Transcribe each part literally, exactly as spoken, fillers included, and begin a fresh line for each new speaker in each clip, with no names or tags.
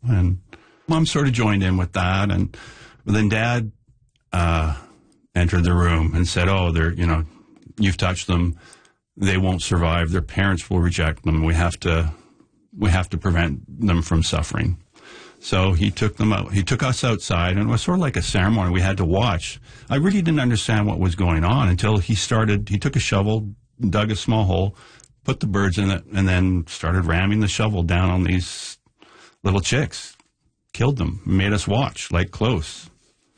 And Mom sort of joined in with that. And then Dad uh, entered the room and said, oh, they're, you know, you've touched them. They won't survive. Their parents will reject them. We have to, we have to prevent them from suffering. So he took them out. He took us outside, and it was sort of like a ceremony. We had to watch. I really didn't understand what was going on until he started. He took a shovel, dug a small hole, put the birds in it, and then started ramming the shovel down on these little chicks. Killed them. Made us watch, like close.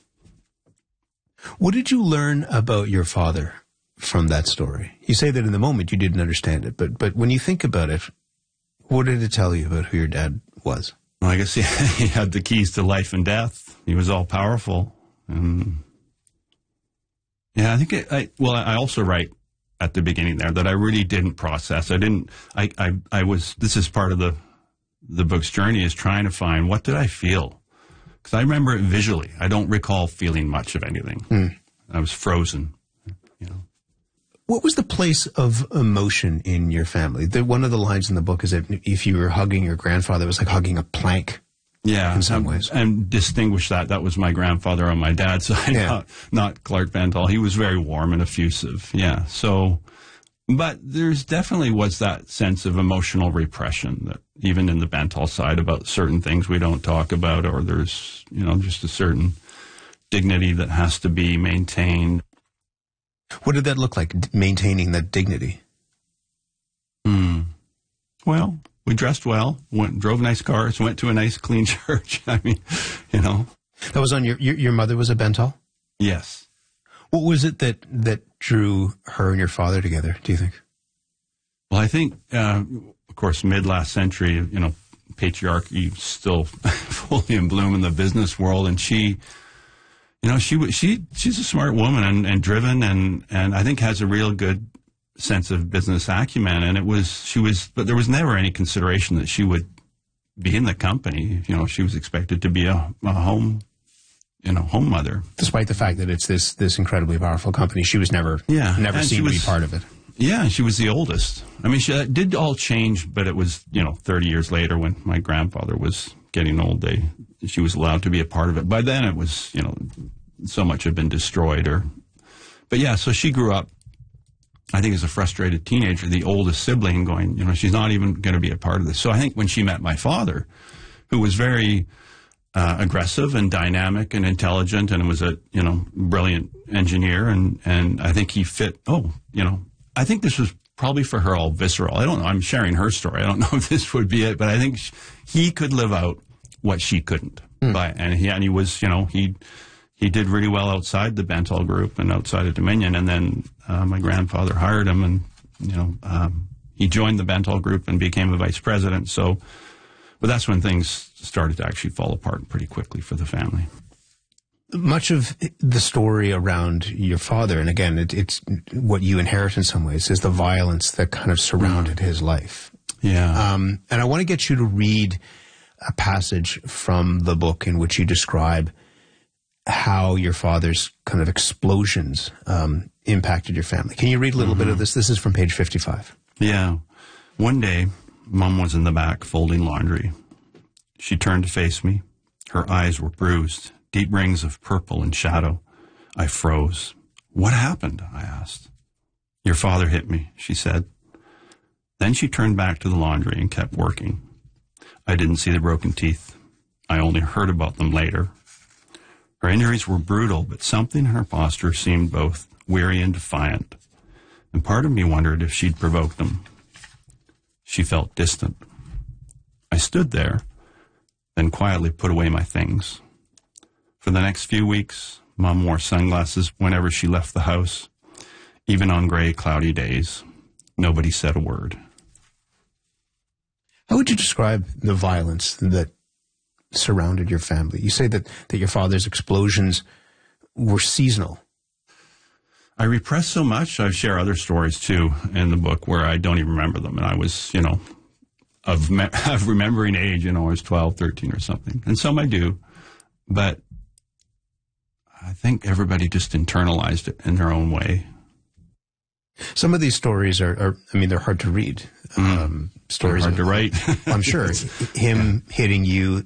What did you learn about your father from that story? You say that in the moment you didn't understand it, but but when you think about it, what did it tell you about who your dad was?
Well, I guess he, he had the keys to life and death. He was all powerful. And yeah, I think it, I, well, I also write at the beginning there that I really didn't process. I didn't, I, I, I was, this is part of the, the book's journey, is trying to find what did I feel? Because I remember it visually. I don't recall feeling much of anything. Mm. I was frozen, you know.
What was the place of emotion in your family? The, one of the lines in the book is that if you were hugging your grandfather, it was like hugging a plank.
Yeah,
in some
and,
ways.
And distinguish that. That was my grandfather on my dad's side,
yeah.
not, not Clark Bentall. He was very warm and effusive. Yeah. So, but there's definitely was that sense of emotional repression that even in the Bentall side about certain things we don't talk about, or there's, you know, just a certain dignity that has to be maintained.
What did that look like, maintaining that dignity?
Hmm. Well, we dressed well, went, drove nice cars, went to a nice clean church. I mean, you know.
That was on your, your, your mother was a Bentall?
Yes.
What was it that, that drew her and your father together, do you think?
Well, I think, uh, of course, mid-last century, you know, patriarchy still fully in bloom in the business world, and she... You know, she she she's a smart woman and, and driven, and, and I think has a real good sense of business acumen. And it was she was, but there was never any consideration that she would be in the company. You know, she was expected to be a, a home, you know, home mother.
Despite the fact that it's this this incredibly powerful company, she was never
yeah,
never seen to be part of it.
Yeah, and she was the oldest. I mean, she it did all change, but it was, you know, thirty years later when my grandfather was getting old, they she was allowed to be a part of it. By then it was, you know, so much had been destroyed. Or, but yeah, so she grew up, I think, as a frustrated teenager, the oldest sibling, going, you know, she's not even going to be a part of this. So I think when she met my father, who was very uh, aggressive and dynamic and intelligent, and was a, you know, brilliant engineer, and, and I think he fit, oh, you know, I think this was probably for her all visceral. I don't know. I'm sharing her story. I don't know if this would be it, but I think she, he could live out what she couldn't. Mm. By, and he and he was, you know, he he did really well outside the Bentall Group and outside of Dominion. And then uh, my grandfather hired him, and you know, um, he joined the Bentall Group and became a vice president. So, but that's when things started to actually fall apart pretty quickly for the family.
Much of the story around your father, and again, it, it's what you inherit in some ways, is the violence that kind of surrounded his life.
Yeah.
Um, and I want to get you to read a passage from the book in which you describe how your father's kind of explosions um, impacted your family. Can you read a little mm-hmm. bit of this? This is from page fifty-five.
Yeah. One day, Mom was in the back folding laundry. She turned to face me. Her eyes were bruised, deep rings of purple and shadow. I froze. What happened? I asked. Your father hit me, she said. Then she turned back to the laundry and kept working. I didn't see the broken teeth. I only heard about them later. Her injuries were brutal, but something in her posture seemed both weary and defiant, and part of me wondered if she'd provoked them. She felt distant. I stood there, then quietly put away my things. For the next few weeks, Mom wore sunglasses whenever she left the house, even on gray, cloudy days. Nobody said a word.
How would you describe the violence that surrounded your family? You say that, that your father's explosions were seasonal.
I repressed so much. I share other stories, too, in the book where I don't even remember them. And I was, you know, of, me- of remembering age, you know, I was twelve, thirteen or something. And some I do. But I think everybody just internalized it in their own way.
Some of these stories are, are I mean, they're hard to read.
Mm.
Um, stories
they're hard
of,
to write.
I'm sure. Him yeah. hitting you